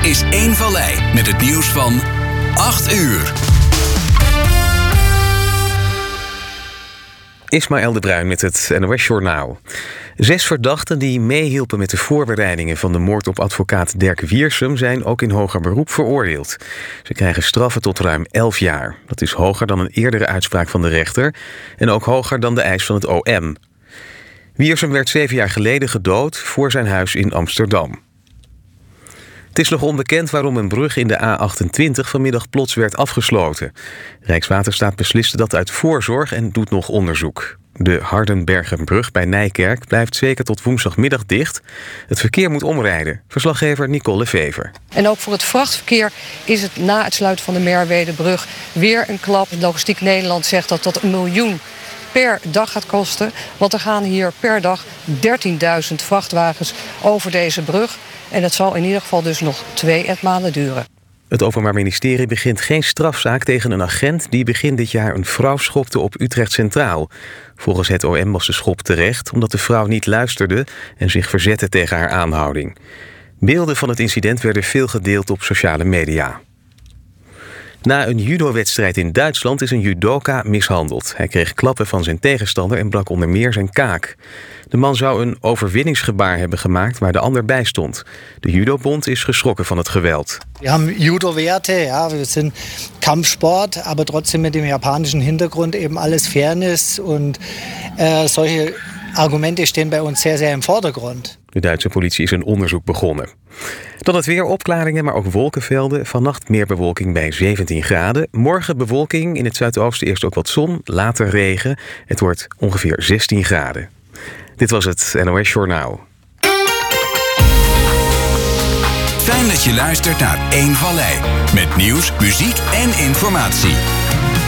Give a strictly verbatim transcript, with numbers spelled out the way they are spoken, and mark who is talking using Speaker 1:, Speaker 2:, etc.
Speaker 1: is één Vallei met het nieuws van acht uur.
Speaker 2: Ismaël de Bruin met het N O S-journaal. Zes verdachten die meehielpen met de voorbereidingen van de moord op advocaat Derk Wiersum zijn ook in hoger beroep veroordeeld. Ze krijgen straffen tot ruim elf jaar. Dat is hoger dan een eerdere uitspraak van de rechter en ook hoger dan de eis van het O M. Wiersum werd zeven jaar geleden gedood voor zijn huis in Amsterdam. Het is nog onbekend waarom een brug in de A achtentwintig vanmiddag plots werd afgesloten. Rijkswaterstaat besliste dat uit voorzorg en doet nog onderzoek. De Hardenbergenbrug bij Nijkerk blijft zeker tot woensdagmiddag dicht. Het verkeer moet omrijden. Verslaggever Nicole Vever.
Speaker 3: En ook voor het vrachtverkeer is het na het sluiten van de Merwedebrug weer een klap. Logistiek Nederland zegt dat dat een miljoen per dag gaat kosten. Want er gaan hier per dag dertienduizend vrachtwagens over deze brug. En dat zal in ieder geval dus nog twee maanden duren.
Speaker 2: Het Openbaar Ministerie begint geen strafzaak tegen een agent die begin dit jaar een vrouw schopte op Utrecht Centraal. Volgens het O M was de schop terecht omdat de vrouw niet luisterde en zich verzette tegen haar aanhouding. Beelden van het incident werden veel gedeeld op sociale media. Na een judo-wedstrijd in Duitsland is een judoka mishandeld. Hij kreeg klappen van zijn tegenstander en brak onder meer zijn kaak. De man zou een overwinningsgebaar hebben gemaakt waar de ander bij stond. De judobond is geschrokken van het geweld.
Speaker 4: We hebben Judo-Werte, ja, we zijn Kampfsport, aber trotzdem met dem japanischen Hintergrund eben alles Fairness und äh, solche Argumente staan bij ons zeer, zeer im Vordergrund.
Speaker 2: De Duitse politie is een onderzoek begonnen. Dan het weer, opklaringen, maar ook wolkenvelden. Vannacht meer bewolking bij zeventien graden. Morgen bewolking, in het zuidoosten eerst ook wat zon, later regen. Het wordt ongeveer zestien graden. Dit was het N O S-journaal.
Speaker 1: Fijn dat je luistert naar één Vallei. Met nieuws, muziek en informatie.